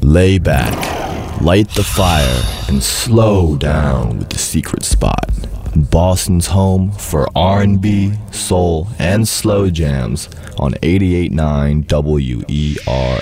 Lay back, light the fire, and slow down with The Secret Spot. Boston's home for R&B, soul, and slow jams on 88.9 WERA.